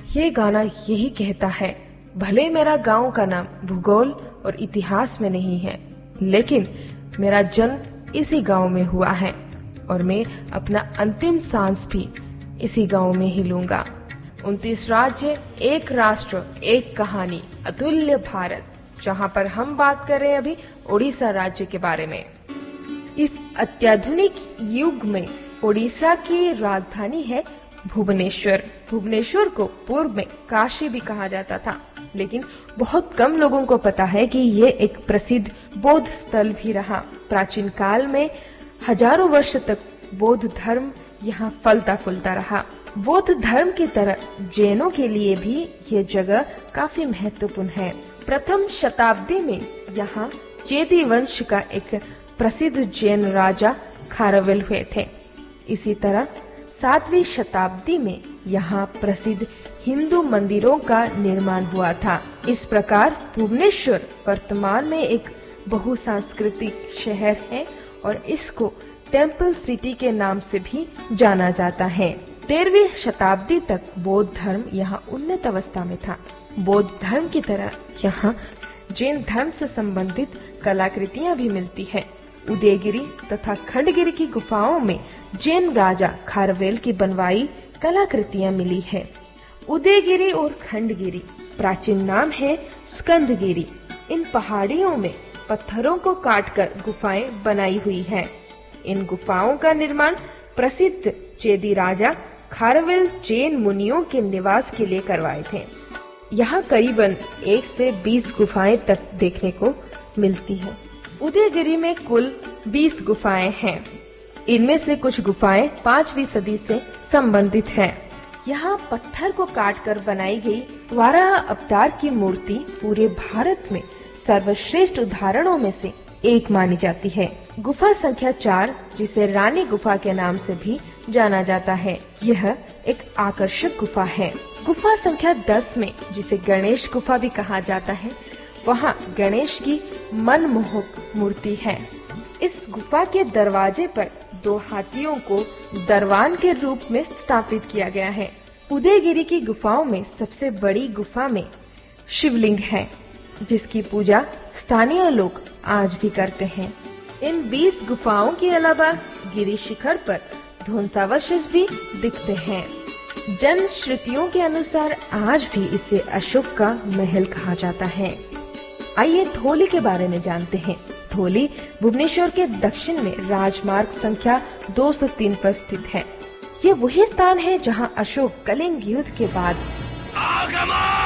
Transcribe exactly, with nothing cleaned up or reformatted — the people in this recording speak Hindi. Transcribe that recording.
ये गाना यही कहता है, भले मेरा गांव का नाम भूगोल और इतिहास में नहीं है, लेकिन मेरा जन्म इसी गांव में हुआ है और मैं अपना अंतिम सांस भी इसी गांव में ही लूंगा। उनतीस राज्य, एक राष्ट्र, एक कहानी, अतुल्य भारत, जहां पर हम बात कर रहे हैं अभी ओडिशा राज्य के बारे में। इस अत्याधुनिक युग में ओडिशा की राजधानी है भुवनेश्वर। भुवनेश्वर को पूर्व में काशी भी कहा जाता था, लेकिन बहुत कम लोगों को पता है कि ये एक प्रसिद्ध बौद्ध स्थल भी रहा। प्राचीन काल में हजारों वर्ष तक बौद्ध धर्म यहाँ फलता फूलता रहा। बौद्ध धर्म की तरह जैनों के लिए भी ये जगह काफी महत्वपूर्ण है। प्रथम शताब्दी में यहाँ चेदी वंश का एक प्रसिद्ध जैन राजा खारवेल हुए थे। इसी तरह सातवीं शताब्दी में यहाँ प्रसिद्ध हिंदू मंदिरों का निर्माण हुआ था। इस प्रकार भुवनेश्वर वर्तमान में एक बहुसांस्कृतिक शहर है और इसको टेम्पल सिटी के नाम से भी जाना जाता है। तेरहवीं शताब्दी तक बौद्ध धर्म यहाँ उन्नत अवस्था में था। बौद्ध धर्म की तरह यहाँ जैन धर्म से संबंधित कलाकृतियाँ भी मिलती है। उदयगिरी तथा खंडगिरी की गुफाओं में जैन राजा खारवेल की बनवाई कलाकृतियाँ मिली है। उदयगिरी और खंडगिरी प्राचीन नाम है स्कंदगिरी। इन पहाड़ियों में पत्थरों को काटकर गुफाएं बनाई हुई हैं। इन गुफाओं का निर्माण प्रसिद्ध चेदी राजा खारवेल जैन मुनियों के निवास के लिए करवाए थे। यहाँ करीबन एक से बीस गुफाएं तक देखने को मिलती हैं। उदयगिरी में कुल बीस गुफाएं हैं। इनमें से कुछ गुफाएं पांचवी सदी से संबंधित हैं। यहाँ पत्थर को काटकर बनाई गई वाराह अवतार की मूर्ति पूरे भारत में सर्वश्रेष्ठ उदाहरणों में से एक मानी जाती है। गुफा संख्या चार, जिसे रानी गुफा के नाम से भी जाना जाता है, यह एक आकर्षक गुफा है। गुफा संख्या दस में, जिसे गणेश गुफा भी कहा जाता है, वहाँ गणेश की मनमोहक मूर्ति है। इस गुफा के दरवाजे पर दो हाथियों को दरवान के रूप में स्थापित किया गया है। उदयगिरी की गुफाओं में सबसे बड़ी गुफा में शिवलिंग है, जिसकी पूजा स्थानीय लोग आज भी करते हैं। इन बीस गुफाओं के अलावा गिरी शिखर पर ध्वंसावशेष भी दिखते हैं। जन श्रुतियों के अनुसार आज भी इसे अशोक का महल कहा जाता है। आइए धौली के बारे में जानते हैं। धौली भुवनेश्वर के दक्षिण में राजमार्ग संख्या दो सौ तीन पर स्थित है। ये वही स्थान है जहां अशोक कलिंग युद्ध के बाद